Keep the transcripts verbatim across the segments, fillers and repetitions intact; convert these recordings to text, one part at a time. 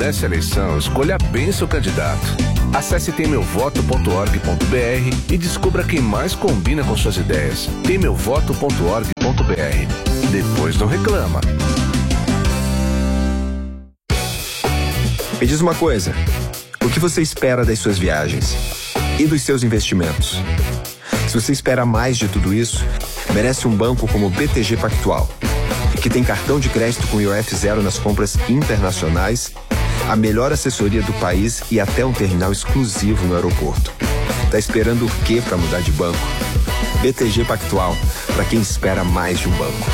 nessa eleição, escolha bem seu candidato. Acesse tem meu voto ponto org ponto br e descubra quem mais combina com suas ideias. tem meu voto ponto org ponto br. Depois não reclama. Me diz uma coisa, o que você espera das suas viagens e dos seus investimentos? Se você espera mais de tudo isso, merece um banco como o B T G Pactual, que tem cartão de crédito com I O F zero nas compras internacionais, a melhor assessoria do país e até um terminal exclusivo no aeroporto. Tá esperando o quê para mudar de banco? B T G Pactual, para quem espera mais de um banco.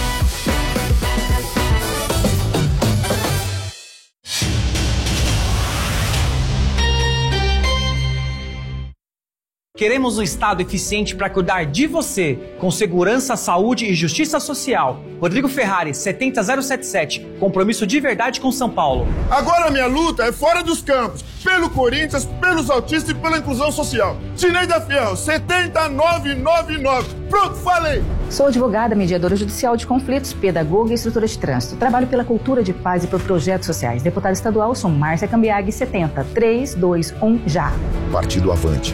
Queremos um Estado eficiente para cuidar de você, com segurança, saúde e justiça social. Rodrigo Ferrari, setenta mil setenta e sete. Compromisso de verdade com São Paulo. Agora minha luta é fora dos campos. Pelo Corinthians, pelos autistas e pela inclusão social. Sineida Fiel, setenta mil novecentos e noventa e nove. Pronto, falei! Sou advogada, mediadora judicial de conflitos, pedagoga e instrutora de trânsito. Trabalho pela cultura de paz e por projetos sociais. Deputada estadual, sou Márcia Cambiag, setenta, três, dois, um, já. Partido Avante.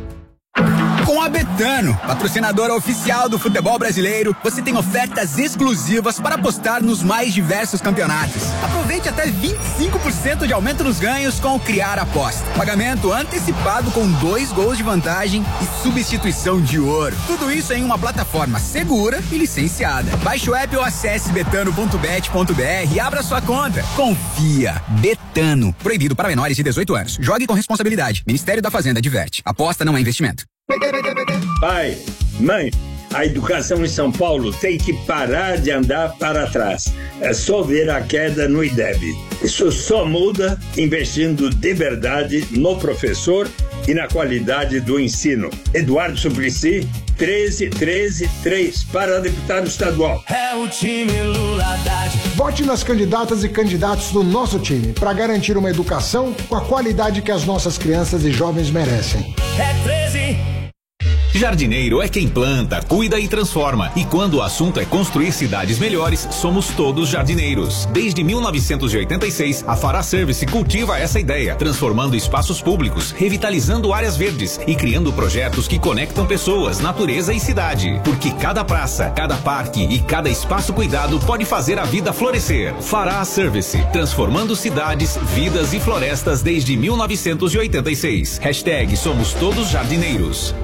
Com a Betano, patrocinadora oficial do futebol brasileiro, você tem ofertas exclusivas para apostar nos mais diversos campeonatos. Aproveite até vinte e cinco por cento de aumento nos ganhos com o Criar Aposta. Pagamento antecipado com dois gols de vantagem e substituição de ouro. Tudo isso em uma plataforma segura e licenciada. Baixe o app ou acesse betano ponto bet ponto br e abra sua conta. Confia. Betano. Proibido para menores de dezoito anos. Jogue com responsabilidade. Ministério da Fazenda adverte. Aposta não é investimento. Pai, mãe, a educação em São Paulo tem que parar de andar para trás. É só ver a queda no I D E B. Isso só muda investindo de verdade no professor e na qualidade do ensino. Eduardo Suplicy, treze, treze, três, para deputado estadual. É o time Lula Haddad. Vote nas candidatas e candidatos do nosso time para garantir uma educação com a qualidade que as nossas crianças e jovens merecem. É treze. Jardineiro é quem planta, cuida e transforma. E quando o assunto é construir cidades melhores, somos todos jardineiros. Desde mil novecentos e oitenta e seis, a Fará Service cultiva essa ideia, transformando espaços públicos, revitalizando áreas verdes e criando projetos que conectam pessoas, natureza e cidade. Porque cada praça, cada parque e cada espaço cuidado pode fazer a vida florescer. Fará Service, transformando cidades, vidas e florestas desde mil novecentos e oitenta e seis. Hashtag somos todos jardineiros.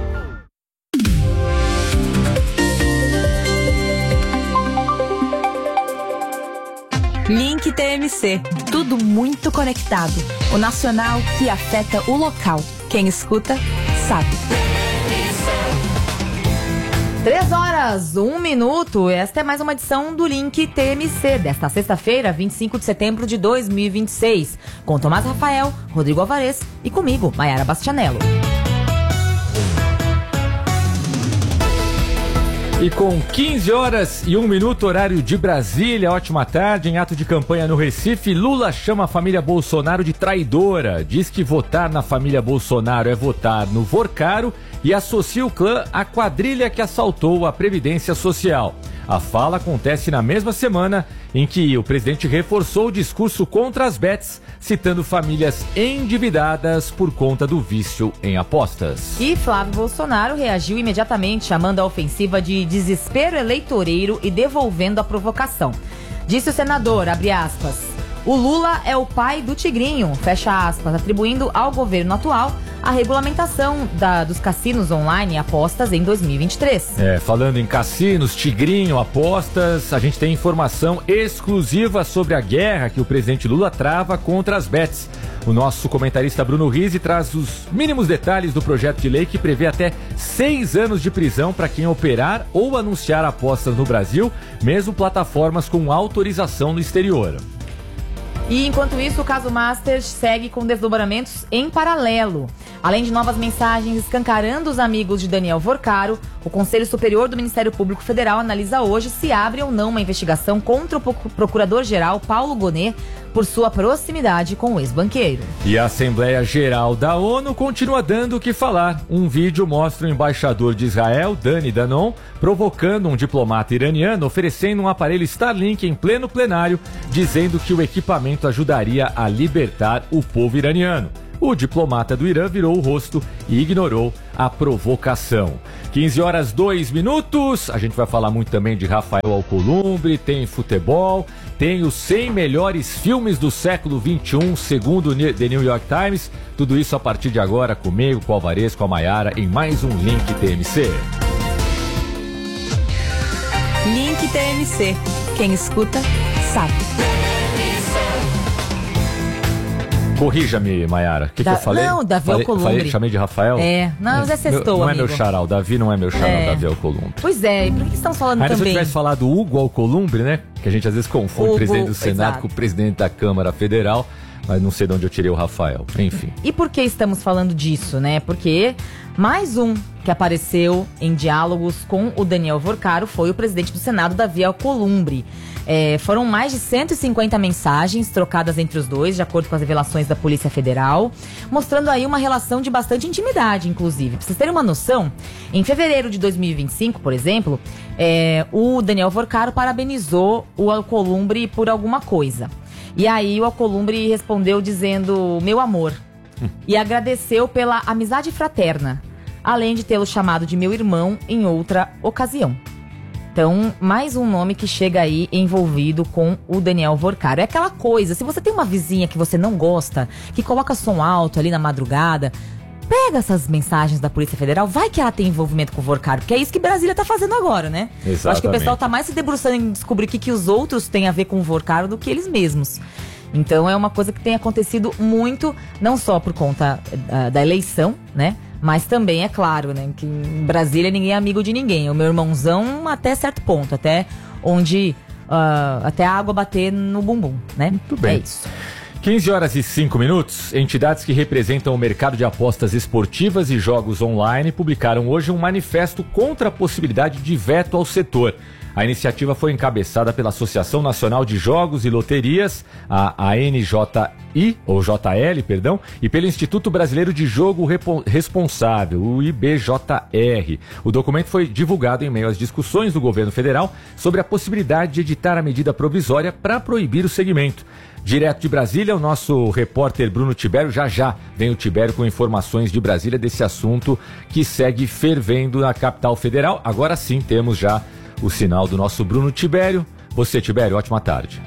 Link T M C, tudo muito conectado. O nacional que afeta o local. Quem escuta, sabe. Três horas, um minuto. Esta é mais uma edição do Link T M C, desta sexta-feira, vinte e cinco de setembro de dois mil e vinte e seis. Com Tomás Rafael, Rodrigo Alvarez e comigo, Maiara Bastianello. E com quinze horas e um minuto, horário de Brasília, ótima tarde. Em ato de campanha no Recife, Lula chama a família Bolsonaro de traidora. Diz que votar na família Bolsonaro é votar no Vorcaro e associa o clã à quadrilha que assaltou a Previdência Social. A fala acontece na mesma semana em que o presidente reforçou o discurso contra as bets, citando famílias endividadas por conta do vício em apostas. E Flávio Bolsonaro reagiu imediatamente, chamando a ofensiva de desespero eleitoreiro e devolvendo a provocação. Disse o senador, abre aspas, o Lula é o pai do Tigrinho, fecha aspas, atribuindo ao governo atual a regulamentação da, dos cassinos online e apostas em dois mil e vinte e três. É, falando em cassinos, Tigrinho, apostas, a gente tem informação exclusiva sobre a guerra que o presidente Lula trava contra as bets. O nosso comentarista Bruno Rizzi traz os mínimos detalhes do projeto de lei que prevê até seis anos de prisão para quem operar ou anunciar apostas no Brasil, mesmo plataformas com autorização no exterior. E enquanto isso, o caso Masters segue com desdobramentos em paralelo. Além de novas mensagens escancarando os amigos de Daniel Vorcaro, O Conselho Superior do Ministério Público Federal analisa hoje se abre ou não uma investigação contra o procurador-geral Paulo Gonet por sua proximidade com o ex-banqueiro. E a Assembleia Geral da ONU continua dando o que falar. Um vídeo mostra o embaixador de Israel, Dani Danon, provocando um diplomata iraniano, oferecendo um aparelho Starlink em pleno plenário, dizendo que o equipamento ajudaria a libertar o povo iraniano. O diplomata do Irã virou o rosto e ignorou a provocação. quinze horas, dois minutos. A gente vai falar muito também de Rafael Alcolumbre, tem futebol, tem os cem melhores filmes do século vinte e um, segundo o The New York Times. Tudo isso a partir de agora comigo, com o Alvarez, com a Maiara, em mais um Link T M C. Link T M C. Quem escuta, sabe. Corrija-me, Maiara. O que, da, que eu falei? Não, Davi Alcolumbre. Chamei de Rafael? É, não, já sextou, Não amigo. é meu charal, Davi não é meu charal, É. Davi Alcolumbre. Pois é, e por que estamos falando Ainda também? se eu tivesse falado Hugo Alcolumbre, né? Que a gente às vezes confunde Hugo, o presidente do Senado exato. com o presidente da Câmara Federal, mas não sei de onde eu tirei o Rafael. Enfim. E por que estamos falando disso, né? Porque mais um que apareceu em diálogos com o Daniel Vorcaro foi o presidente do Senado, Davi Alcolumbre. É, foram mais de cento e cinquenta mensagens trocadas entre os dois, de acordo com as revelações da Polícia Federal, mostrando aí uma relação de bastante intimidade, inclusive. Pra vocês terem uma noção, em fevereiro de dois mil e vinte e cinco, por exemplo, é, o Daniel Vorcaro parabenizou o Alcolumbre por alguma coisa. E aí o Alcolumbre respondeu dizendo, meu amor, e agradeceu pela amizade fraterna, além de tê-lo chamado de meu irmão em outra ocasião. Então, mais um nome que chega aí envolvido com o Daniel Vorcaro. É aquela coisa, se você tem uma vizinha que você não gosta, que coloca som alto ali na madrugada, pega essas mensagens da Polícia Federal, vai que ela tem envolvimento com o Vorcaro, porque é isso que Brasília tá fazendo agora, né? Exatamente. Eu acho que o pessoal tá mais se debruçando em descobrir o que, que os outros têm a ver com o Vorcaro do que eles mesmos. Então é uma coisa que tem acontecido muito, não só por conta uh, da eleição, né? Mas também, é claro, né, que em Brasília ninguém é amigo de ninguém. O meu irmãozão até certo ponto, até onde, uh, até a água bater no bumbum, né? Muito bem. É isso. quinze horas e cinco minutos, entidades que representam o mercado de apostas esportivas e jogos online publicaram hoje um manifesto contra a possibilidade de veto ao setor. A iniciativa foi encabeçada pela Associação Nacional de Jogos e Loterias, a A N J I, ou J L, perdão, e pelo Instituto Brasileiro de Jogo Repo- Responsável, o I B J R. O documento foi divulgado em meio às discussões do governo federal sobre a possibilidade de editar a medida provisória para proibir o segmento. Direto de Brasília, o nosso repórter Bruno Tibério, já já vem o Tibério com informações de Brasília desse assunto que segue fervendo na capital federal. Agora sim temos já o sinal do nosso Bruno Tibério. Você, Tibério, ótima tarde.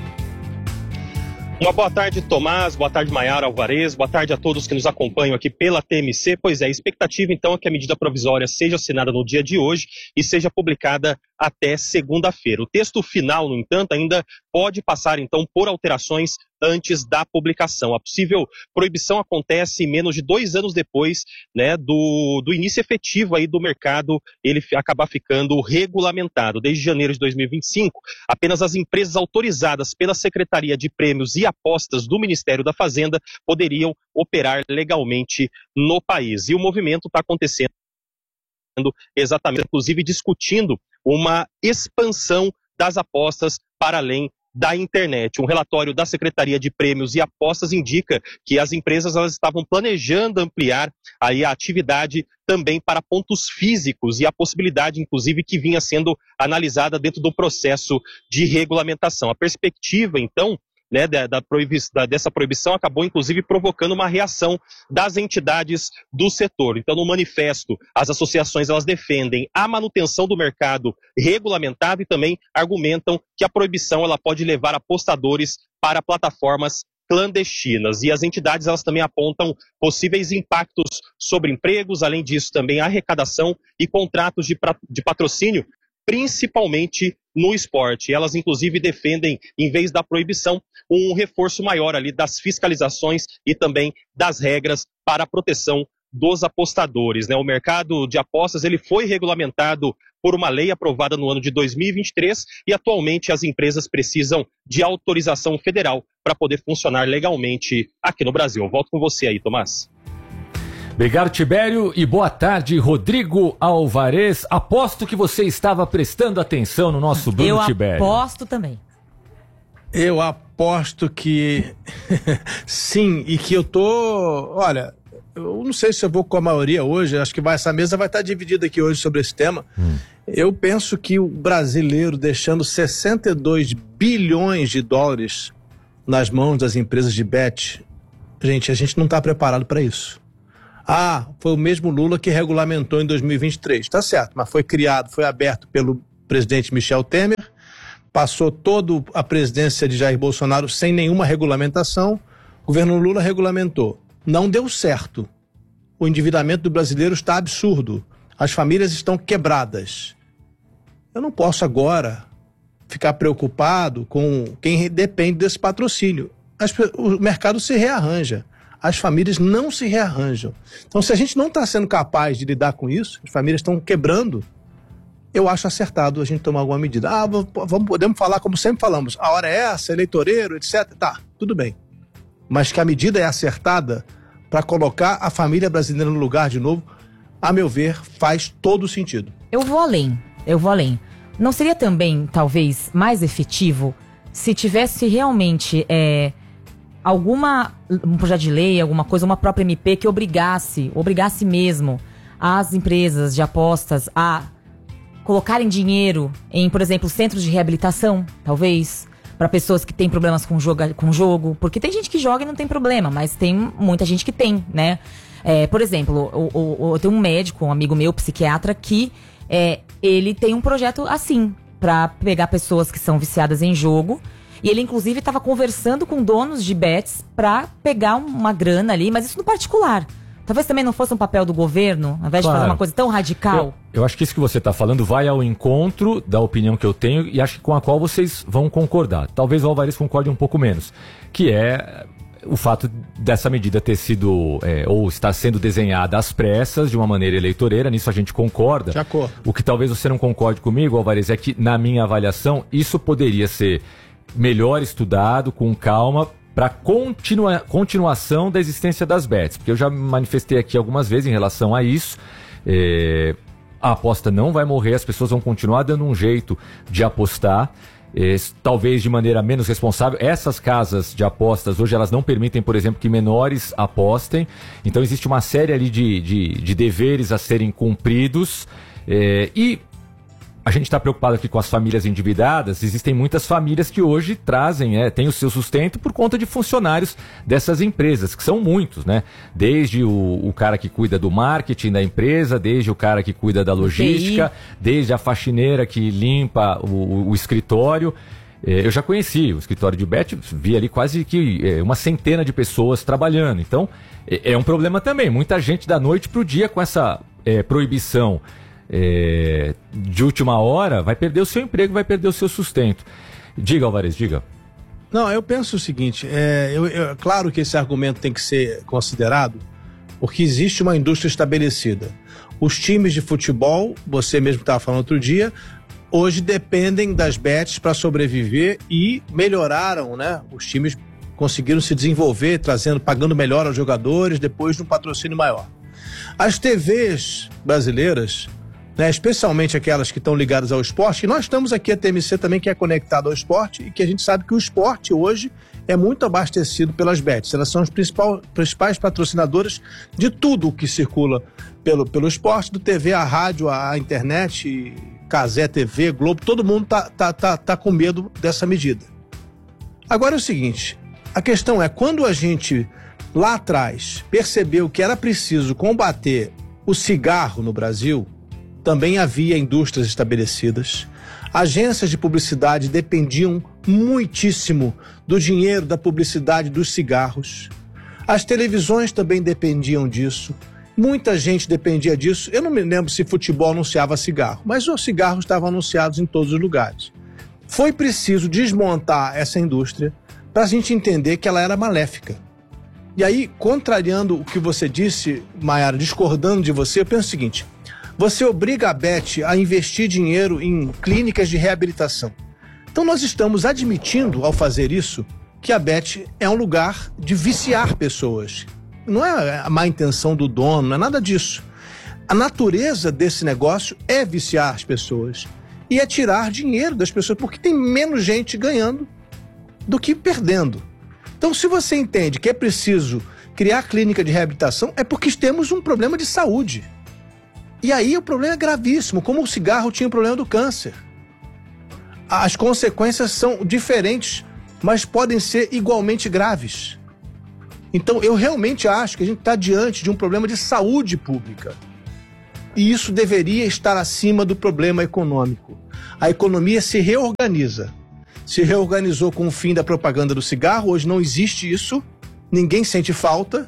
Uma boa tarde, Tomás, boa tarde, Maiara, Alvarez, boa tarde a todos que nos acompanham aqui pela T M C. Pois é, a expectativa então é que a medida provisória seja assinada no dia de hoje e seja publicada até segunda-feira. O texto final, no entanto, ainda pode passar então por alterações antes da publicação. A possível proibição acontece menos de dois anos depois, né, do, do início efetivo aí do mercado, ele acabar ficando regulamentado. Desde janeiro de dois mil e vinte e cinco, apenas as empresas autorizadas pela Secretaria de Prêmios e Apostas do Ministério da Fazenda poderiam operar legalmente no país. E o movimento está acontecendo exatamente, inclusive discutindo uma expansão das apostas para além da internet. Um relatório da Secretaria de Prêmios e Apostas indica que as empresas elas estavam planejando ampliar aí a atividade também para pontos físicos e a possibilidade, inclusive, que vinha sendo analisada dentro do processo de regulamentação. A perspectiva, então, né, da, da proibi- da, dessa proibição acabou, inclusive, provocando uma reação das entidades do setor. Então, no manifesto, as associações elas defendem a manutenção do mercado regulamentado e também argumentam que a proibição ela pode levar apostadores para plataformas clandestinas. E as entidades elas também apontam possíveis impactos sobre empregos, além disso, também arrecadação e contratos de, pra- de patrocínio, principalmente no esporte. Elas, inclusive, defendem, em vez da proibição, um reforço maior ali das fiscalizações e também das regras para a proteção dos apostadores, né? O mercado de apostas ele foi regulamentado por uma lei aprovada no ano de dois mil e vinte e três e atualmente as empresas precisam de autorização federal para poder funcionar legalmente aqui no Brasil. Eu volto com você aí, Tomás. Obrigado, Tibério, e boa tarde, Rodrigo Alvarez. Aposto que você estava prestando atenção no nosso Bruno Eu Tibério. Eu aposto também. Eu aposto que sim, e que eu tô... Olha, eu não sei se eu vou com a maioria hoje, acho que vai, essa mesa vai estar dividida aqui hoje sobre esse tema. Hum. Eu penso que o brasileiro deixando sessenta e dois bilhões de dólares nas mãos das empresas de bet, gente, a gente não está preparado para isso. Ah, foi o mesmo Lula que regulamentou em dois mil e vinte e três, tá certo, mas foi criado, foi aberto pelo presidente Michel Temer, passou toda a presidência de Jair Bolsonaro sem nenhuma regulamentação, o governo Lula regulamentou. Não deu certo. O endividamento do brasileiro está absurdo. As famílias estão quebradas. Eu não posso agora ficar preocupado com quem depende desse patrocínio. As, o mercado se rearranja. As famílias não se rearranjam. Então, se a gente não está sendo capaz de lidar com isso, as famílias estão quebrando, eu acho acertado a gente tomar alguma medida. Ah, vamos, podemos falar como sempre falamos, a hora é essa, eleitoreiro, etcétera. Tá, tudo bem. Mas que a medida é acertada para colocar a família brasileira no lugar de novo, a meu ver, faz todo sentido. Eu vou além, eu vou além. Não seria também, talvez, mais efetivo se tivesse realmente é, alguma, um projeto de lei, alguma coisa, uma própria M P que obrigasse, obrigasse mesmo as empresas de apostas a colocarem dinheiro em, por exemplo, centros de reabilitação, talvez, para pessoas que têm problemas com jogo, com jogo, porque tem gente que joga e não tem problema, mas tem muita gente que tem, né? É, por exemplo, o, o, eu tenho um médico, um amigo meu, psiquiatra, que é, ele tem um projeto assim, para pegar pessoas que são viciadas em jogo, e ele inclusive estava conversando com donos de bets para pegar uma grana ali, mas isso no particular. Talvez também não fosse um papel do governo, ao invés claro. de fazer uma coisa tão radical. Eu, eu acho que isso que você está falando vai ao encontro da opinião que eu tenho e acho que com a qual vocês vão concordar. Talvez o Alvarez concorde um pouco menos, que é o fato dessa medida ter sido, é, ou estar sendo desenhada às pressas, de uma maneira eleitoreira, nisso a gente concorda. De acordo. O que talvez você não concorde comigo, Alvarez, é que, na minha avaliação, isso poderia ser melhor estudado, com calma, para continua, continuação da existência das bets, porque eu já me manifestei aqui algumas vezes em relação a isso. É, a aposta não vai morrer, as pessoas vão continuar dando um jeito de apostar, é, talvez de maneira menos responsável. Essas casas de apostas hoje elas não permitem, por exemplo, que menores apostem, então existe uma série ali de, de, de deveres a serem cumpridos, é, e a gente está preocupado aqui com as famílias endividadas. Existem muitas famílias que hoje trazem, é, têm o seu sustento por conta de funcionários dessas empresas, que são muitos, né? Desde o, o cara que cuida do marketing da empresa, desde o cara que cuida da logística, desde a faxineira que limpa o, o, o escritório. É, eu já conheci o escritório de bet, vi ali quase que é, uma centena de pessoas trabalhando. Então, é, é um problema também. Muita gente da noite para o dia com essa é, proibição É, de última hora, vai perder o seu emprego, vai perder o seu sustento. Diga, Alvarez, diga. Não, eu penso o seguinte, é, eu, eu, claro que esse argumento tem que ser considerado, porque existe uma indústria estabelecida. Os times de futebol, você mesmo estava falando outro dia, hoje dependem das bets para sobreviver e melhoraram, né? Os times conseguiram se desenvolver, trazendo, pagando melhor aos jogadores, depois de um patrocínio maior. As T Vs brasileiras, né, especialmente aquelas que estão ligadas ao esporte, e nós estamos aqui, a T M C também, que é conectada ao esporte, e que a gente sabe que o esporte hoje é muito abastecido pelas bets. Elas são as principal, principais patrocinadoras de tudo o que circula pelo, pelo esporte, do T V, a rádio, a internet, Cazé T V, Globo, todo mundo tá, tá, tá, tá com medo dessa medida. Agora é o seguinte, a questão é, quando a gente lá atrás percebeu que era preciso combater o cigarro no Brasil, também havia indústrias estabelecidas. Agências de publicidade dependiam muitíssimo do dinheiro da publicidade dos cigarros. As televisões também dependiam disso. Muita gente dependia disso. Eu não me lembro se futebol anunciava cigarro, mas os cigarros estavam anunciados em todos os lugares. Foi preciso desmontar essa indústria para a gente entender que ela era maléfica. E aí, contrariando o que você disse, Maiara, discordando de você, eu penso o seguinte: você obriga a Bet a investir dinheiro em clínicas de reabilitação. Então nós estamos admitindo, ao fazer isso, que a Bet é um lugar de viciar pessoas. não é a má intenção do dono, não é nada disso. A natureza desse negócio é viciar as pessoas e é tirar dinheiro das pessoas, porque tem menos gente ganhando do que perdendo. Então, se você entende que é preciso criar clínica de reabilitação, é porque temos um problema de saúde. E aí o problema é gravíssimo, como o cigarro tinha o problema do câncer. As consequências são diferentes, mas podem ser igualmente graves. Então, eu realmente acho que a gente está diante de um problema de saúde pública. E isso deveria estar acima do problema econômico. A economia se reorganiza. Se reorganizou com o fim da propaganda do cigarro, hoje não existe isso, ninguém sente falta,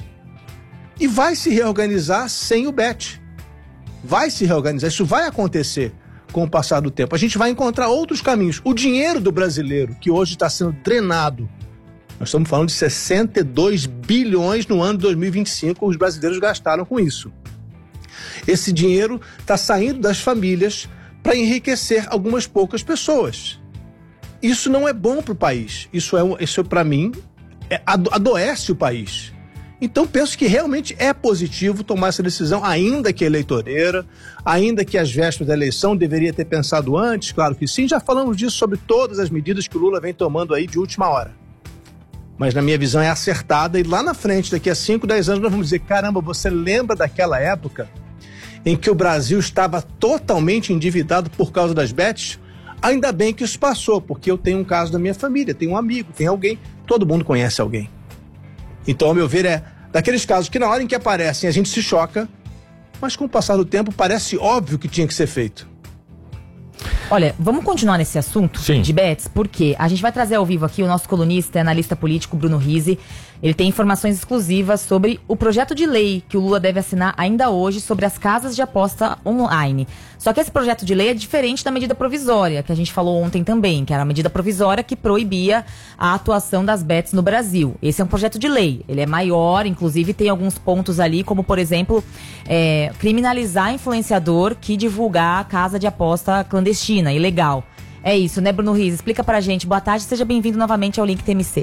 e vai se reorganizar sem o bet. Vai se reorganizar, isso vai acontecer com o passar do tempo. A gente vai encontrar outros caminhos. O dinheiro do brasileiro, que hoje está sendo drenado, nós estamos falando de sessenta e dois bilhões no ano de dois mil e vinte e cinco, os brasileiros gastaram com isso. Esse dinheiro está saindo das famílias para enriquecer algumas poucas pessoas. Isso não é bom para o país. Isso, é, isso para mim, é, adoece o país. Então, penso que realmente é positivo tomar essa decisão, ainda que eleitoreira, ainda que às vésperas da eleição deveria ter pensado antes, claro que sim. Já falamos disso sobre todas as medidas que o Lula vem tomando aí de última hora. Mas, na minha visão, é acertada. E lá na frente, daqui a cinco, dez anos, nós vamos dizer, caramba, você lembra daquela época em que o Brasil estava totalmente endividado por causa das bets? Ainda bem que isso passou, porque eu tenho um caso da minha família, tenho um amigo, tem alguém, todo mundo conhece alguém. Então, ao meu ver, é daqueles casos que na hora em que aparecem a gente se choca, mas com o passar do tempo parece óbvio que tinha que ser feito. Olha, vamos continuar nesse assunto Sim. de bets, porque a gente vai trazer ao vivo aqui o nosso colunista e analista político Bruno Rizzi. Ele tem informações exclusivas sobre o projeto de lei que o Lula deve assinar ainda hoje sobre as casas de aposta online. Só que esse projeto de lei é diferente da medida provisória, que a gente falou ontem também, que era a medida provisória que proibia a atuação das bets no Brasil. Esse é um projeto de lei, ele é maior, inclusive tem alguns pontos ali, como por exemplo, é, criminalizar influenciador que divulgar a casa de aposta clandestina, ilegal. É isso, né, Bruno Rizzi? Explica pra gente. Boa tarde, seja bem-vindo novamente ao Link T M C.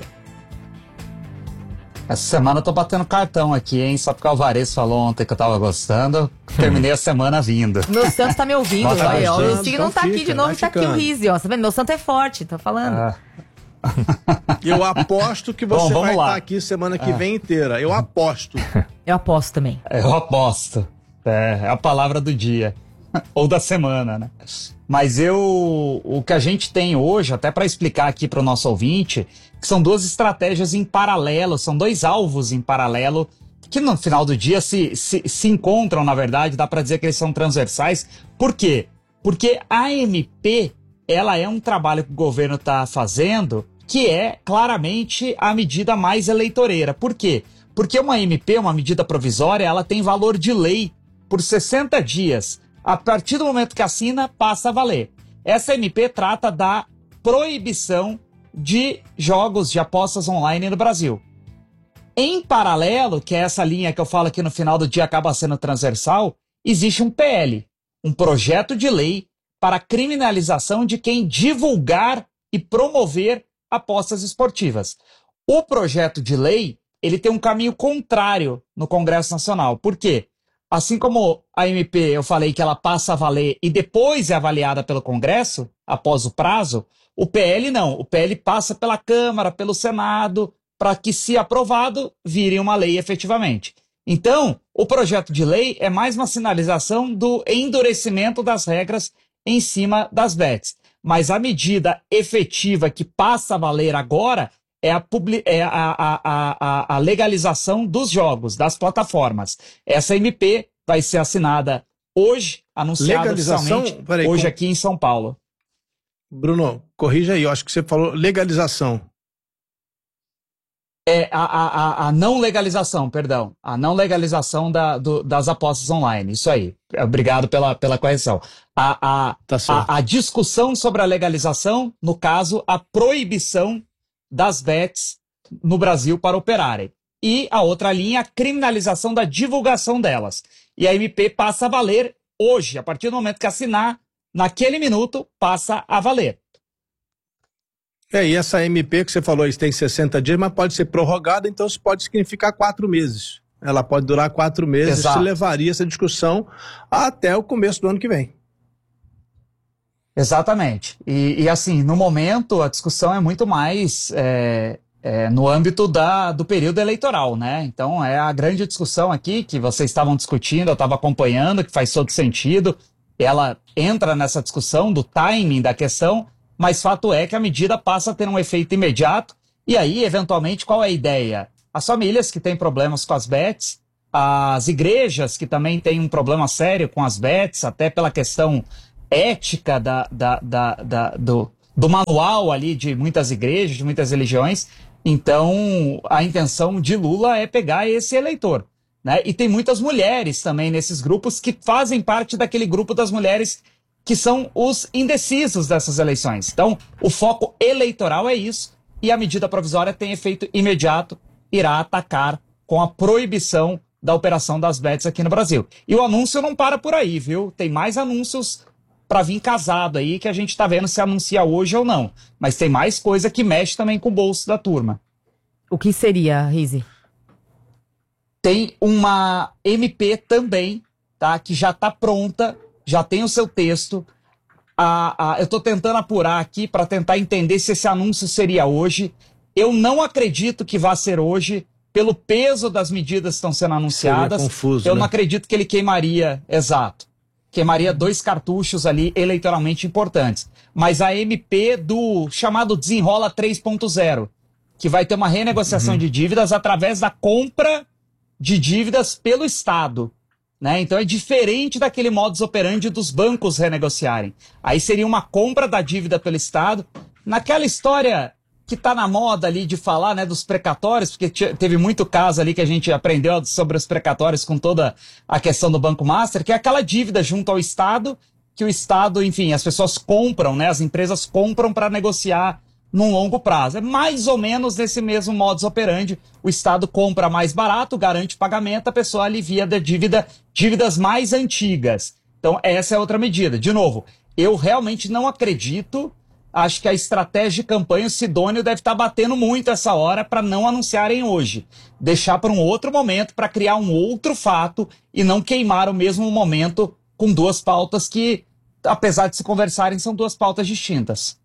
Essa semana eu tô batendo cartão aqui, hein? Só porque o Alvarez falou ontem que eu tava gostando. Terminei a semana vindo. Meu santo tá me ouvindo. Bota Aí, ó, o bastante. Lucigo não tá aqui de novo, tá aqui o Rizzi, ó. Tá vendo? Meu santo é forte, tô falando. Ah. Eu aposto que você Bom, vai lá. estar aqui semana que Ah. vem inteira. Eu aposto. Eu aposto também. Eu aposto. É, é a palavra do dia. Ou da semana, né? Mas eu... O que a gente tem hoje, até para explicar aqui para o nosso ouvinte, que são duas estratégias em paralelo, são dois alvos em paralelo, que no final do dia se, se, se encontram, na verdade, dá para dizer que eles são transversais. Por quê? Porque a M P, ela é um trabalho que o governo está fazendo, que é claramente a medida mais eleitoreira. Por quê? Porque uma M P, uma medida provisória, ela tem valor de lei por sessenta dias. A partir do momento que assina, passa a valer. Essa M P trata da proibição de jogos de apostas online no Brasil. Em paralelo, que é essa linha que eu falo aqui no final do dia acaba sendo transversal, existe um P L, um projeto de lei para criminalização de quem divulgar e promover apostas esportivas. O projeto de lei, ele tem um caminho contrário no Congresso Nacional. Por quê? Assim como a M P, eu falei que ela passa a valer e depois é avaliada pelo Congresso, após o prazo, o P L não. O P L passa pela Câmara, pelo Senado, para que, se aprovado, vire uma lei efetivamente. Então, o projeto de lei é mais uma sinalização do endurecimento das regras em cima das bets. Mas a medida efetiva que passa a valer agora é a, publi- é a, a, a, a legalização dos jogos, das plataformas. Essa M P vai ser assinada hoje, anunciada Legalização? oficialmente, Peraí, hoje com- aqui em São Paulo. Bruno, corrija aí, eu acho que você falou legalização. É a, a, a, a não legalização, perdão. A não legalização da, do- das apostas online. Isso aí. Obrigado pela, pela correção. A, a, a, a discussão sobre a legalização, no caso, a proibição das bets no Brasil para operarem. E a outra linha, a criminalização da divulgação delas. E a M P passa a valer hoje, a partir do momento que assinar, naquele minuto, passa a valer. É, e essa M P que você falou, isso tem sessenta dias, mas pode ser prorrogada, então isso pode significar quatro meses. ela pode durar quatro meses. Exato. Isso levaria essa discussão até o começo do ano que vem. Exatamente. E, e assim, no momento, a discussão é muito mais é, é, no âmbito da, do período eleitoral, né? Então, é a grande discussão aqui que vocês estavam discutindo, eu estava acompanhando, que faz todo sentido. Ela entra nessa discussão do timing da questão, mas fato é que a medida passa a ter um efeito imediato. E aí, eventualmente, qual é a ideia? As famílias que têm problemas com as bets, as igrejas que também têm um problema sério com as bets, até pela questão ética da, da, da, da, do, do manual ali de muitas igrejas, de muitas religiões. Então, a intenção de Lula é pegar esse eleitor, né? E tem muitas mulheres também nesses grupos que fazem parte daquele grupo das mulheres que são os indecisos dessas eleições. Então, o foco eleitoral é isso, e a medida provisória tem efeito imediato, irá atacar com a proibição da operação das bets aqui no Brasil. E o anúncio não para por aí, viu? Tem mais anúncios para vir casado aí, que a gente tá vendo se anuncia hoje ou não. Mas tem mais coisa que mexe também com o bolso da turma. O que seria, Rize? Tem uma M P também, tá? Que já tá pronta, já tem o seu texto. A, a, eu tô tentando apurar aqui para tentar entender se esse anúncio seria hoje. Eu não acredito que vá ser hoje, pelo peso das medidas que estão sendo anunciadas. Seria confuso, eu né? não acredito que ele queimaria, exato. Queimaria dois cartuchos ali eleitoralmente importantes. Mas a M P do chamado Desenrola três ponto zero, que vai ter uma renegociação uhum. de dívidas através da compra de dívidas pelo Estado, né? Então é diferente daquele modus operandi dos bancos renegociarem. Aí seria uma compra da dívida pelo Estado. Naquela história que tá na moda ali de falar, né, dos precatórios, porque teve muito caso ali que a gente aprendeu sobre os precatórios com toda a questão do Banco Master, que é aquela dívida junto ao Estado, que o Estado, enfim, as pessoas compram, né, as empresas compram para negociar num longo prazo. É mais ou menos nesse mesmo modus operandi. O Estado compra mais barato, garante pagamento, a pessoa alivia da dívida, dívidas mais antigas. Então essa é outra medida. De novo, eu realmente não acredito. Acho que a estratégia de campanha, o Sidônio deve estar batendo muito essa hora para não anunciarem hoje. Deixar para um outro momento, para criar um outro fato e não queimar o mesmo momento com duas pautas que, apesar de se conversarem, são duas pautas distintas.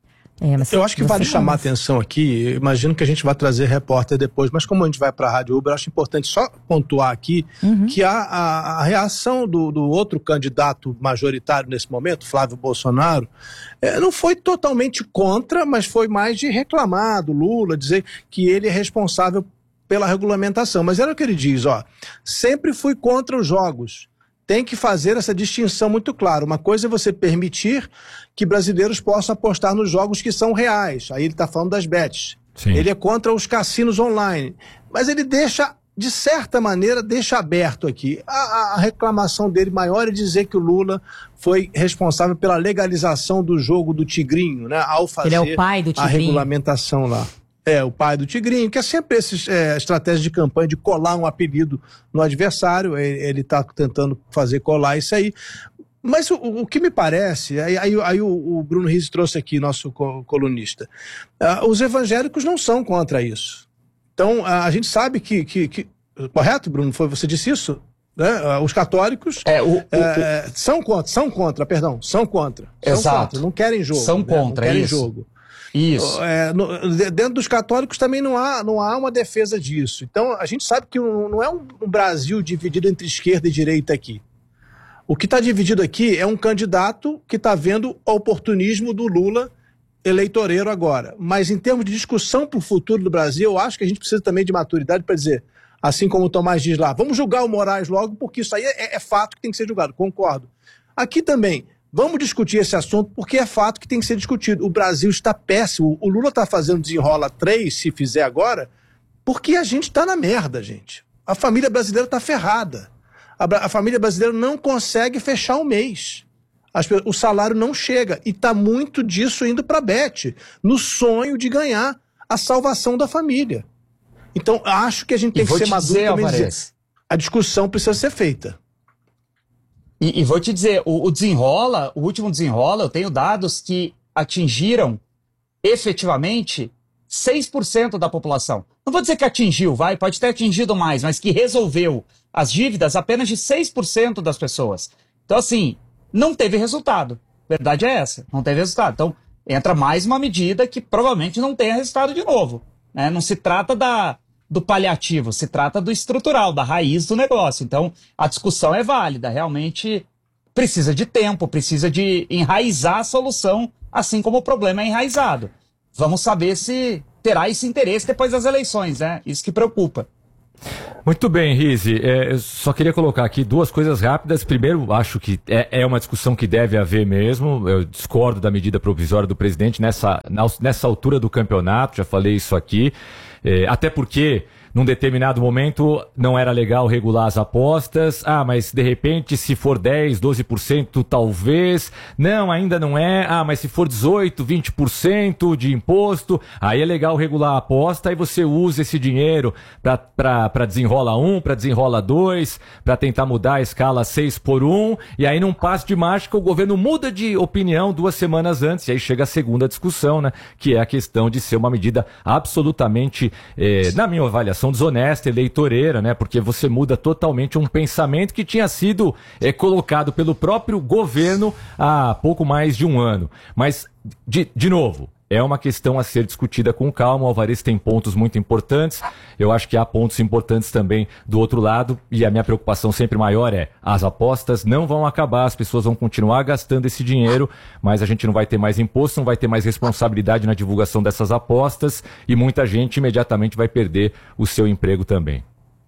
É, mas eu acho que vale não... chamar a atenção aqui, eu imagino que a gente vai trazer repórter depois, mas como a gente vai para a Rádio Uber, eu acho importante só pontuar aqui uhum. que a, a, a reação do, do outro candidato majoritário nesse momento, Flávio Bolsonaro, é, não foi totalmente contra, mas foi mais de reclamar do Lula, dizer que ele é responsável pela regulamentação. Mas era o que ele diz, ó, sempre fui contra os jogos. Tem que fazer essa distinção muito clara. Uma coisa é você permitir que brasileiros possam apostar nos jogos que são reais. Aí ele está falando das bets. Sim. Ele é contra os cassinos online. Mas ele deixa, de certa maneira, deixa aberto aqui. A, a reclamação dele maior é dizer que o Lula foi responsável pela legalização do jogo do Tigrinho, né? Ao fazer ele é o pai do a regulamentação lá. É, o pai do Tigrinho, que é sempre essa é, estratégia de campanha de colar um apelido no adversário, ele está tentando fazer colar isso aí. Mas o, o que me parece, aí, aí, aí o, o Bruno Rize trouxe aqui, nosso colunista, uh, os evangélicos não são contra isso. Então, uh, a gente sabe que, que, que... Correto, Bruno? Foi, você disse isso? Né? Uh, os católicos é, o, o, uh, o... são contra, são contra, perdão, são contra. Exato. São contra, não querem jogo. São né? contra, não querem isso. jogo. Isso. É, no, dentro dos católicos também não há, não há uma defesa disso. Então a gente sabe que não é um, um Brasil dividido entre esquerda e direita aqui. O que está dividido aqui é um candidato que está vendo o oportunismo do Lula eleitoreiro agora. Mas em termos de discussão para o futuro do Brasil, eu acho que a gente precisa também de maturidade para dizer, assim como o Tomás diz lá, vamos julgar o Moraes logo, porque isso aí é, é fato que tem que ser julgado. Concordo. Aqui também. Vamos discutir esse assunto porque é fato que tem que ser discutido. O Brasil está péssimo. O Lula está fazendo Desenrola três, se fizer agora, porque a gente está na merda, gente. A família brasileira está ferrada. A, a família brasileira não consegue fechar o mês. As, o salário não chega. E está muito disso indo para a Bet, no sonho de ganhar a salvação da família. Então, acho que a gente tem que ser maduro também dizer. A discussão precisa ser feita. E, e vou te dizer, o, o Desenrola, o último Desenrola, eu tenho dados que atingiram efetivamente seis por cento da população. Não vou dizer que atingiu, vai, pode ter atingido mais, mas que resolveu as dívidas apenas de seis por cento das pessoas. Então, assim, não teve resultado. Verdade é essa, não teve resultado. Então, entra mais uma medida que provavelmente não tenha resultado de novo. Né? Não se trata da, do paliativo, se trata do estrutural, da raiz do negócio. Então, a discussão é válida, realmente precisa de tempo, precisa de enraizar a solução, assim como o problema é enraizado. Vamos saber se terá esse interesse depois das eleições, né? Isso que preocupa. Muito bem, Rizzi, é, eu só queria colocar aqui duas coisas rápidas. Primeiro, acho que é, é uma discussão que deve haver mesmo. Eu discordo da medida provisória do presidente nessa, na, nessa altura do campeonato, já falei isso aqui, é, até porque num determinado momento não era legal regular as apostas. Ah, mas de repente se for dez, doze por cento talvez. Não, ainda não é. Ah, mas se for dezoito, vinte por cento de imposto, aí é legal regular a aposta e você usa esse dinheiro para desenrola um, para desenrola dois, para tentar mudar a escala seis por um, e aí num passo de mágica o governo muda de opinião duas semanas antes, e aí chega a segunda discussão, né, que é a questão de ser uma medida absolutamente, eh, na minha avaliação, desonesta, eleitoreira, né? Porque você muda totalmente um pensamento que tinha sido é, colocado pelo próprio governo há pouco mais de um ano. Mas, de, de novo, é uma questão a ser discutida com calma. O Alvarez tem pontos muito importantes. Eu acho que há pontos importantes também do outro lado. E a minha preocupação sempre maior é: as apostas não vão acabar, as pessoas vão continuar gastando esse dinheiro, mas a gente não vai ter mais imposto, não vai ter mais responsabilidade na divulgação dessas apostas e muita gente imediatamente vai perder o seu emprego também.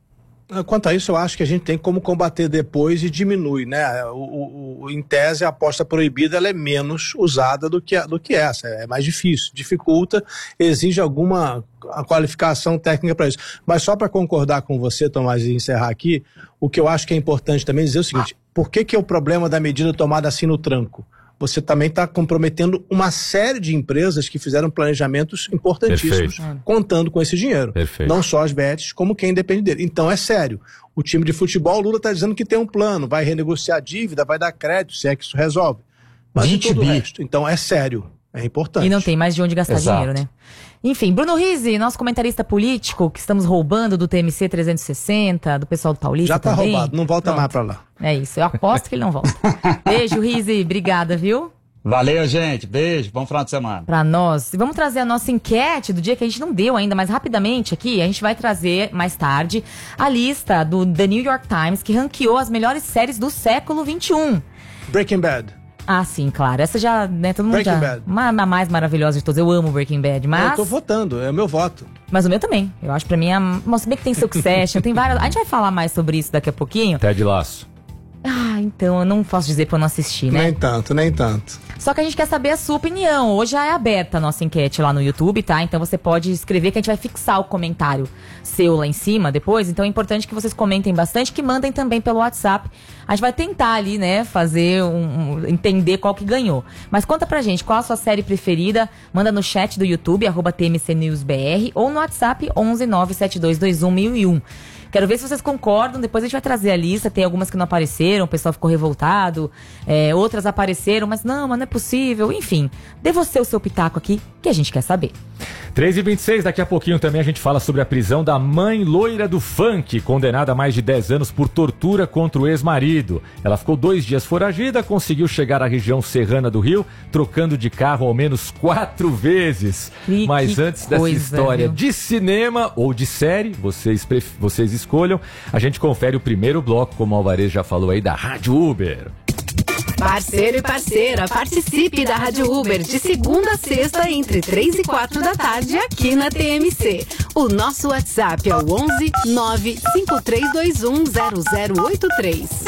Quanto a isso, eu acho que a gente tem como combater depois e diminui, né? O, o, em tese, a aposta proibida ela é menos usada do que, do que essa, é mais difícil, dificulta, exige alguma qualificação técnica para isso. Mas só para concordar com você, Tomás, e encerrar aqui, o que eu acho que é importante também dizer é o seguinte: por que, que é o problema da medida tomada assim no tranco? Você também está comprometendo uma série de empresas que fizeram planejamentos importantíssimos, Perfeito. contando com esse dinheiro. Perfeito. Não só as bets, como quem depende dele. Então é sério. O time de futebol, o Lula está dizendo que tem um plano, vai renegociar a dívida, vai dar crédito, se é que isso resolve. Mas e todo o resto. Então é sério. É importante. E não tem mais de onde gastar Exato. dinheiro, né? Enfim, Bruno Rizzi, nosso comentarista político, que estamos roubando do T M C trezentos e sessenta, do pessoal do Paulista. Já tá também. roubado, não volta Pronto. mais pra lá. É isso, eu aposto que ele não volta. Beijo, Rizzi, obrigada, viu? Valeu, gente. Beijo, bom final de semana. Pra nós. E vamos trazer a nossa enquete do dia que a gente não deu ainda, mas rapidamente aqui, a gente vai trazer mais tarde a lista do The New York Times, que ranqueou as melhores séries do século vinte e um. Breaking Bad. Ah, sim, claro. Essa já, né, todo mundo Breaking já... Bad. Uma, a mais maravilhosa de todas. Eu amo Breaking Bad, mas... Eu tô votando, é o meu voto. Mas o meu também. Eu acho pra mim, a... Nossa, bem que tem Succession, tem várias... A gente vai falar mais sobre isso daqui a pouquinho. Ted Lasso. Ah, então, eu não posso dizer pra eu não assistir, né? Nem tanto, nem tanto. Só que a gente quer saber a sua opinião. Hoje já é aberta a nossa enquete lá no YouTube, tá? Então você pode escrever que a gente vai fixar o comentário seu lá em cima depois. Então é importante que vocês comentem bastante, que mandem também pelo WhatsApp. A gente vai tentar ali, né, fazer um, um entender qual que ganhou. Mas conta pra gente, qual a sua série preferida? Manda no chat do YouTube, arroba T M C News B R, ou no WhatsApp onze nove sete dois dois um um zero um. Quero ver se vocês concordam, depois a gente vai trazer a lista. Tem algumas que não apareceram, o pessoal ficou revoltado, é, outras apareceram, mas não, mas não é possível. Enfim, dê você o seu pitaco aqui, que a gente quer saber. três e vinte e seis, daqui a pouquinho também a gente fala sobre a prisão da mãe loira do funk, condenada a mais de dez anos por tortura contra o ex-marido. Ela ficou dois dias foragida, conseguiu chegar à região serrana do Rio, trocando de carro ao menos quatro vezes. E Mas antes dessa coisa, história viu? de cinema ou de série, vocês, pref... vocês escolham, a gente confere o primeiro bloco, como o Alvarez já falou aí, da Rádio Uber. Parceiro e parceira, participe da Rádio Uber de segunda a sexta entre três e quatro da tarde aqui na T M C. O nosso WhatsApp é o onze nove cinco três dois um zero zero oito três.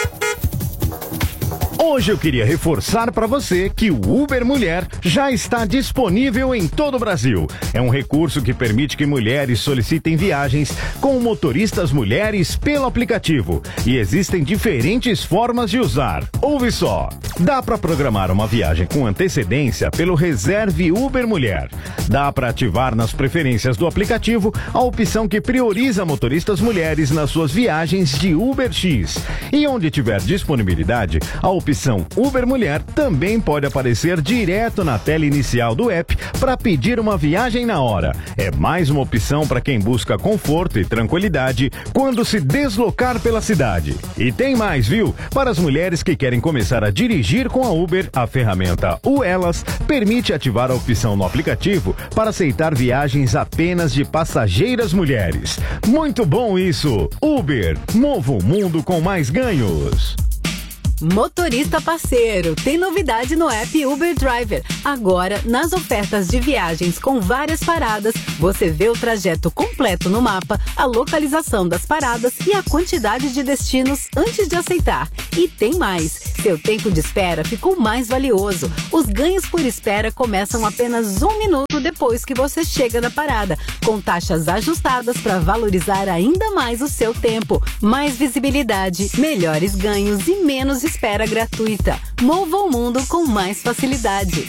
Hoje eu queria reforçar para você que o Uber Mulher já está disponível em todo o Brasil. É um recurso que permite que mulheres solicitem viagens com motoristas mulheres pelo aplicativo. E existem diferentes formas de usar. Ouve só. Dá para programar uma viagem com antecedência pelo Reserve Uber Mulher. Dá para ativar nas preferências do aplicativo a opção que prioriza motoristas mulheres nas suas viagens de Uber X. E onde tiver disponibilidade, a opção opção Uber Mulher também pode aparecer direto na tela inicial do app para pedir uma viagem na hora. É mais uma opção para quem busca conforto e tranquilidade quando se deslocar pela cidade. E tem mais, viu? Para as mulheres que querem começar a dirigir com a Uber, a ferramenta U Elas permite ativar a opção no aplicativo para aceitar viagens apenas de passageiras mulheres. Muito bom isso! Uber, mova o mundo com mais ganhos. Motorista parceiro, tem novidade no app Uber Driver. Agora, nas ofertas de viagens com várias paradas, você vê o trajeto completo no mapa, a localização das paradas e a quantidade de destinos antes de aceitar. E tem mais, seu tempo de espera ficou mais valioso. Os ganhos por espera começam apenas um minuto depois que você chega na parada, com taxas ajustadas para valorizar ainda mais o seu tempo. Mais visibilidade, melhores ganhos e menos espera gratuita. Mova o mundo com mais facilidade.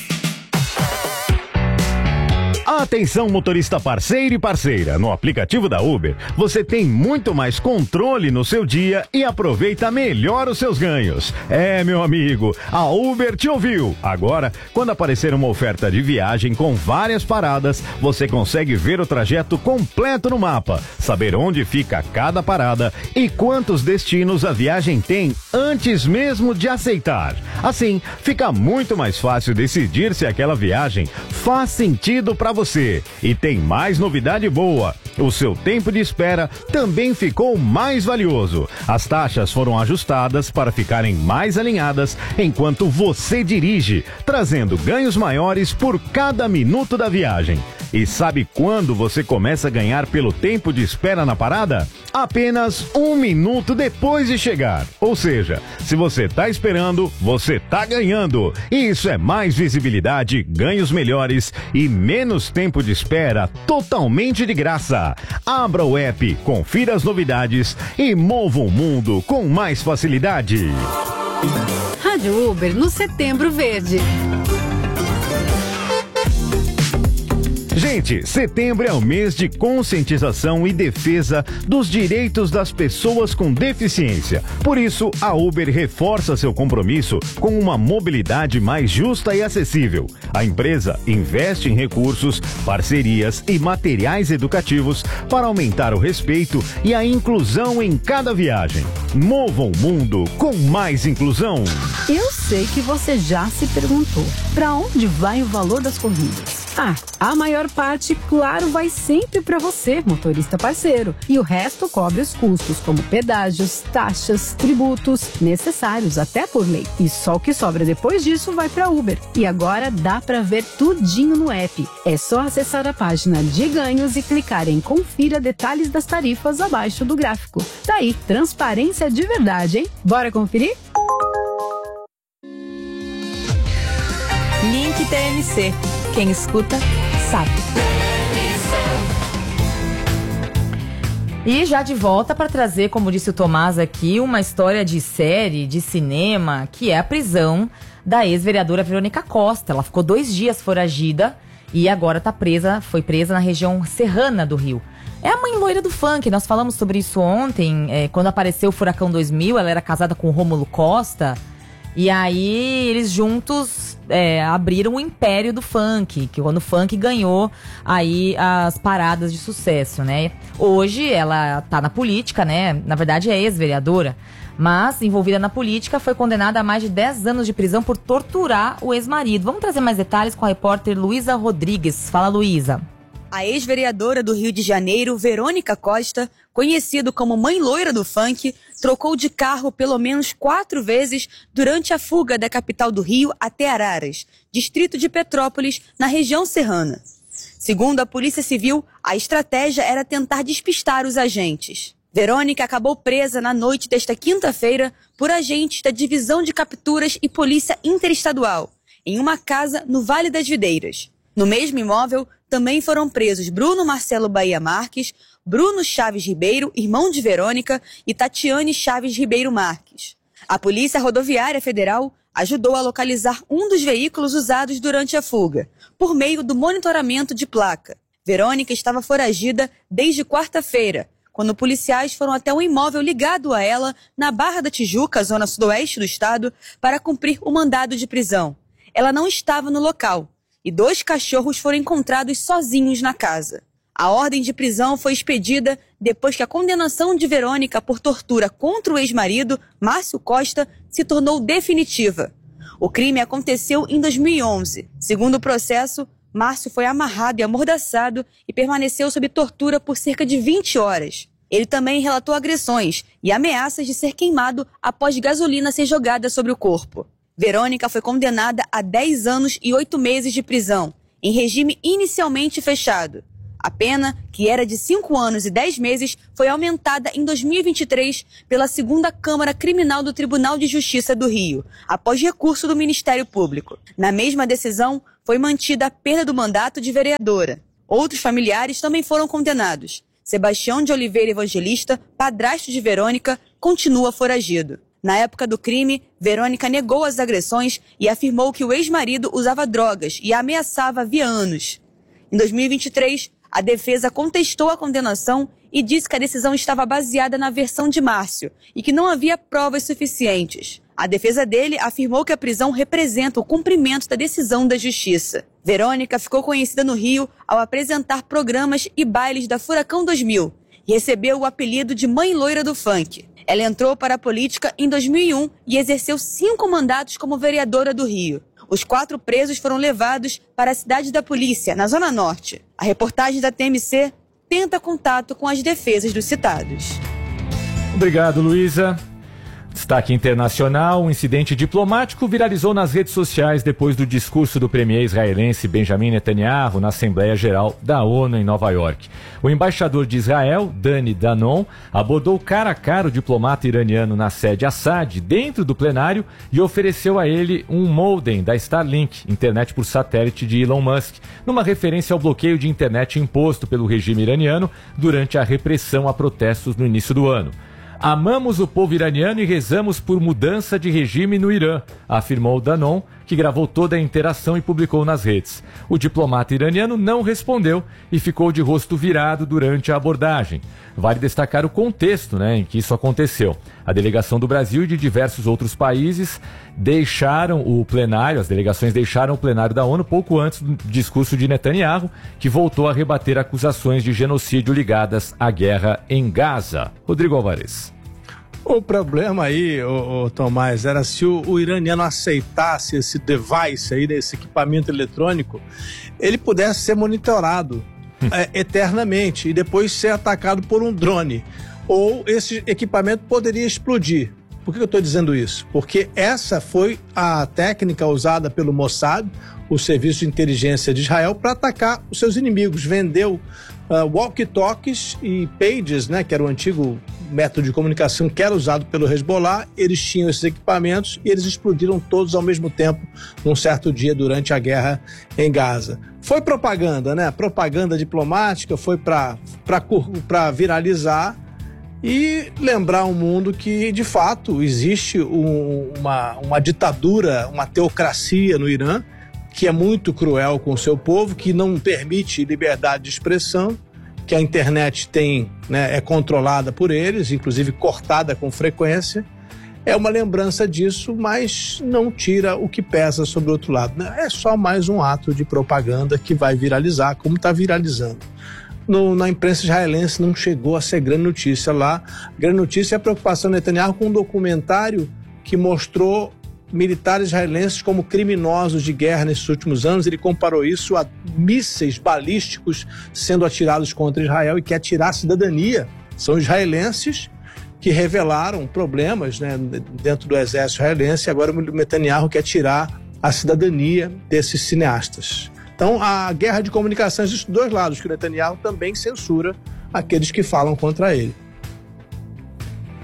Atenção, motorista parceiro e parceira. No aplicativo da Uber, você tem muito mais controle no seu dia e aproveita melhor os seus ganhos. É, meu amigo, a Uber te ouviu. Agora, quando aparecer uma oferta de viagem com várias paradas, você consegue ver o trajeto completo no mapa, saber onde fica cada parada e quantos destinos a viagem tem antes mesmo de aceitar. Assim, fica muito mais fácil decidir se aquela viagem faz sentido para você. E tem mais novidade boa. O seu tempo de espera também ficou mais valioso. As taxas foram ajustadas para ficarem mais alinhadas enquanto você dirige, trazendo ganhos maiores por cada minuto da viagem. E sabe quando você começa a ganhar pelo tempo de espera na parada? Apenas um minuto depois de chegar. Ou seja, se você tá esperando, você tá ganhando. E isso é mais visibilidade, ganhos melhores e menos tempo de espera totalmente de graça. Abra o app, confira as novidades e mova o mundo com mais facilidade. Rádio Uber no Setembro Verde. Gente, setembro é o mês de conscientização e defesa dos direitos das pessoas com deficiência. Por isso, a Uber reforça seu compromisso com uma mobilidade mais justa e acessível. A empresa investe em recursos, parcerias e materiais educativos para aumentar o respeito e a inclusão em cada viagem. Mova o mundo com mais inclusão. Eu sei que você já se perguntou, para onde vai o valor das corridas? Ah, a maior parte, claro, vai sempre para você, motorista parceiro. E o resto cobre os custos, como pedágios, taxas, tributos, necessários até por lei. E só o que sobra depois disso vai para Uber. E agora dá para ver tudinho no app. É só acessar a página de ganhos e clicar em confira detalhes das tarifas abaixo do gráfico. Daí, transparência de verdade, hein? Bora conferir? Link T M C. Quem escuta, sabe. E já de volta para trazer, como disse o Tomás aqui, uma história de série, de cinema, que é a prisão da ex-vereadora Verônica Costa. Ela ficou dois dias foragida e agora tá presa, foi presa na região serrana do Rio. É a mãe loira do funk, nós falamos sobre isso ontem, é, quando apareceu o Furacão dois mil, ela era casada com o Rômulo Costa. E aí eles juntos é, abriram o império do funk, que quando o funk ganhou aí as paradas de sucesso, né? Hoje ela tá na política, né? Na verdade é ex-vereadora, mas envolvida na política, foi condenada a mais de dez anos de prisão por torturar o ex-marido. Vamos trazer mais detalhes com a repórter Luísa Rodrigues. Fala, Luísa. A ex-vereadora do Rio de Janeiro, Verônica Costa, conhecida como Mãe Loira do Funk, trocou de carro pelo menos quatro vezes durante a fuga da capital do Rio até Araras, distrito de Petrópolis, na região serrana. Segundo a Polícia Civil, a estratégia era tentar despistar os agentes. Verônica acabou presa na noite desta quinta-feira por agentes da Divisão de Capturas e Polícia Interestadual, em uma casa no Vale das Videiras. No mesmo imóvel, também foram presos Bruno Marcelo Bahia Marques, Bruno Chaves Ribeiro, irmão de Verônica, e Tatiane Chaves Ribeiro Marques. A Polícia Rodoviária Federal ajudou a localizar um dos veículos usados durante a fuga, por meio do monitoramento de placa. Verônica estava foragida desde quarta-feira, quando policiais foram até um imóvel ligado a ela, na Barra da Tijuca, zona sudoeste do estado, para cumprir o mandado de prisão. Ela não estava no local e dois cachorros foram encontrados sozinhos na casa. A ordem de prisão foi expedida depois que a condenação de Verônica por tortura contra o ex-marido, Márcio Costa, se tornou definitiva. O crime aconteceu em dois mil e onze. Segundo o processo, Márcio foi amarrado e amordaçado e permaneceu sob tortura por cerca de vinte horas. Ele também relatou agressões e ameaças de ser queimado após gasolina ser jogada sobre o corpo. Verônica foi condenada a dez anos e oito meses de prisão, em regime inicialmente fechado. A pena, que era de cinco anos e dez meses, foi aumentada em dois mil e vinte e três pela segunda Câmara Criminal do Tribunal de Justiça do Rio, após recurso do Ministério Público. Na mesma decisão, foi mantida a perda do mandato de vereadora. Outros familiares também foram condenados. Sebastião de Oliveira Evangelista, padrasto de Verônica, continua foragido. Na época do crime, Verônica negou as agressões e afirmou que o ex-marido usava drogas e a ameaçava havia anos. Em dois mil e vinte e três, a defesa contestou a condenação e disse que a decisão estava baseada na versão de Márcio e que não havia provas suficientes. A defesa dele afirmou que a prisão representa o cumprimento da decisão da justiça. Verônica ficou conhecida no Rio ao apresentar programas e bailes da Furacão dois mil e recebeu o apelido de Mãe Loira do Funk. Ela entrou para a política em dois mil e um e exerceu cinco mandatos como vereadora do Rio. Os quatro presos foram levados para a cidade da polícia, na Zona Norte. A reportagem da T M C tenta contato com as defesas dos citados. Obrigado, Luísa. Destaque internacional: um incidente diplomático viralizou nas redes sociais depois do discurso do premier israelense Benjamin Netanyahu na Assembleia Geral da ONU em Nova York. O embaixador de Israel, Dani Danon, abordou cara a cara o diplomata iraniano Nasser Assad dentro do plenário e ofereceu a ele um modem da Starlink, internet por satélite de Elon Musk, numa referência ao bloqueio de internet imposto pelo regime iraniano durante a repressão a protestos no início do ano. Amamos o povo iraniano e rezamos por mudança de regime no Irã, afirmou Danon, que gravou toda a interação e publicou nas redes. O diplomata iraniano não respondeu e ficou de rosto virado durante a abordagem. Vale destacar o contexto, né, em que isso aconteceu. A delegação do Brasil e de diversos outros países deixaram o plenário, as delegações deixaram o plenário da ONU pouco antes do discurso de Netanyahu, que voltou a rebater acusações de genocídio ligadas à guerra em Gaza. Rodrigo Alvarez. O problema aí, ô, ô, Tomás, era se o, o iraniano aceitasse esse device aí, esse equipamento eletrônico, ele pudesse ser monitorado é, eternamente e depois ser atacado por um drone. Ou esse equipamento poderia explodir. Por que eu estou dizendo isso? Porque essa foi a técnica usada pelo Mossad, o serviço de inteligência de Israel, para atacar os seus inimigos. Vendeu uh, walkie-talkies e pages, né, que era o antigo método de comunicação que era usado pelo Hezbollah. Eles tinham esses equipamentos e eles explodiram todos ao mesmo tempo num certo dia durante a guerra em Gaza. Foi propaganda, né? Propaganda diplomática, foi para para viralizar e lembrar ao mundo que, de fato, existe um, uma, uma ditadura, uma teocracia no Irã, que é muito cruel com o seu povo, que não permite liberdade de expressão, que a internet tem, né, é controlada por eles, inclusive cortada com frequência. É uma lembrança disso, mas não tira o que pesa sobre o outro lado, né? É só mais um ato de propaganda que vai viralizar, como está viralizando. No, na imprensa israelense não chegou a ser grande notícia lá. Grande notícia é a preocupação do Netanyahu com um documentário que mostrou militares israelenses como criminosos de guerra nesses últimos anos. Ele comparou isso a mísseis balísticos sendo atirados contra Israel e quer tirar a cidadania. São israelenses que revelaram problemas, né, dentro do exército israelense, e agora o Netanyahu quer tirar a cidadania desses cineastas. Então, a guerra de comunicação existe dos dois lados, que o Netanyahu também censura aqueles que falam contra ele.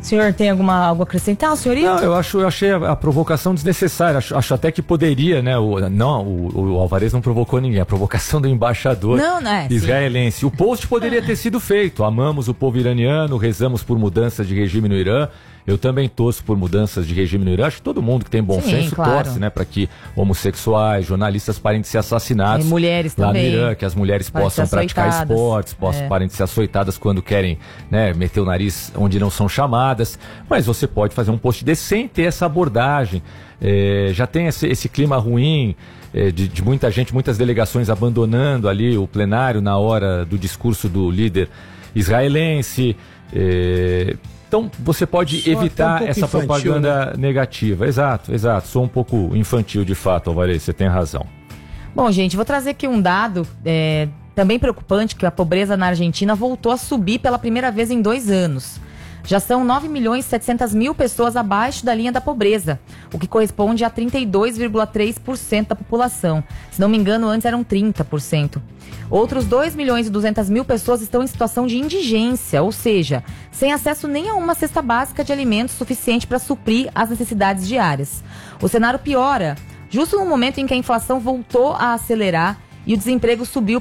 senhor tem alguma, algo a acrescentar, senhorito? Não, eu, acho, eu achei a, a provocação desnecessária. Acho, acho até que poderia, né? O, não, o, o Alvarez não provocou ninguém. A provocação do embaixador não, não é, israelense. Sim. O post poderia ter sido feito. Amamos o povo iraniano, rezamos por mudanças de regime no Irã. Eu também torço por mudanças de regime no Irã. Acho que todo mundo que tem bom Sim, senso claro. torce, né? Para que homossexuais, jornalistas parem de ser assassinados. E mulheres lá também. no Irã, que as mulheres Parem possam de ser praticar açoitadas. esportes, possam É. parem de ser açoitadas quando querem, né, meter o nariz onde não são chamadas. Mas você pode fazer um post desse sem ter essa abordagem. É, já tem esse, esse clima ruim é, de, de muita gente, muitas delegações abandonando ali o plenário na hora do discurso do líder israelense. É, então você pode Só evitar até um pouco essa infantil, propaganda né? negativa. Exato, exato. Sou um pouco infantil de fato, Alvarez, você tem razão. Bom, gente, vou trazer aqui um dado é, também preocupante, que a pobreza na Argentina voltou a subir pela primeira vez em dois anos. Já são nove milhões e setecentas mil pessoas abaixo da linha da pobreza, o que corresponde a trinta e dois vírgula três por cento da população. Se não me engano, antes eram trinta por cento. Outros dois milhões e duzentas mil pessoas estão em situação de indigência, ou seja, sem acesso nem a uma cesta básica de alimentos suficiente para suprir as necessidades diárias. O cenário piora justo no momento em que a inflação voltou a acelerar e o desemprego subiu